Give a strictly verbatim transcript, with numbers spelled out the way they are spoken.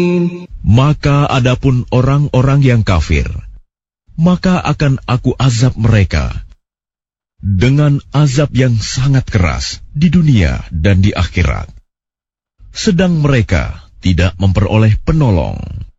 Maka adapun orang-orang yang kafir, maka akan aku azab mereka dengan azab yang sangat keras di dunia dan di akhirat. Sedang mereka tidak memperoleh penolong.